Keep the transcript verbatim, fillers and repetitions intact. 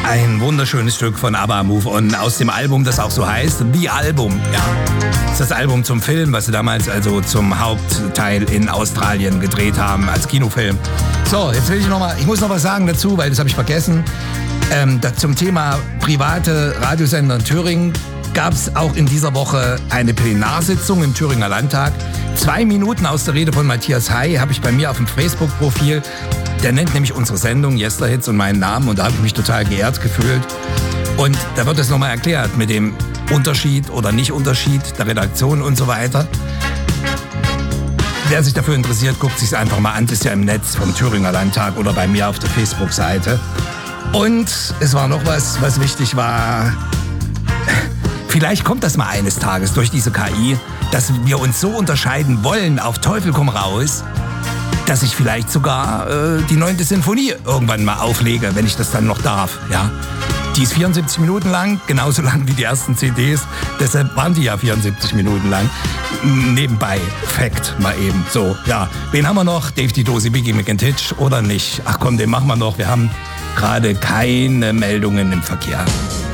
Ein wunderschönes Stück von ABBA, Move On, aus dem Album, das auch so heißt, The Album. Ja, das ist das Album zum Film, was sie damals also zum Hauptteil in Australien gedreht haben, als Kinofilm. So, jetzt will ich noch mal, ich muss noch was sagen dazu, weil das habe ich vergessen. Ähm, da, zum Thema private Radiosender in Thüringen gab es auch in dieser Woche eine Plenarsitzung im Thüringer Landtag. Zwei Minuten aus der Rede von Matthias Hay habe ich bei mir auf dem Facebook-Profil. Der nennt nämlich unsere Sendung Yesterhits und meinen Namen und da habe ich mich total geehrt gefühlt. Und da wird es nochmal erklärt mit dem Unterschied oder Nicht-Unterschied der Redaktion und so weiter. Wer sich dafür interessiert, guckt sich es einfach mal an. Das ist ja im Netz vom Thüringer Landtag oder bei mir auf der Facebook-Seite. Und es war noch was, was wichtig war. Vielleicht kommt das mal eines Tages durch diese K I, dass wir uns so unterscheiden wollen, auf Teufel komm raus, dass ich vielleicht sogar äh, die neunte Sinfonie irgendwann mal auflege, wenn ich das dann noch darf. Ja? Die ist vierundsiebzig Minuten lang, genauso lang wie die ersten C Ds. Deshalb waren die ja vierundsiebzig Minuten lang. Nebenbei, Fact mal eben. So, ja. Wen haben wir noch? Dave die Dosi, Biggie McIntitch oder nicht? Ach komm, den machen wir noch. Wir haben gerade keine Meldungen im Verkehr.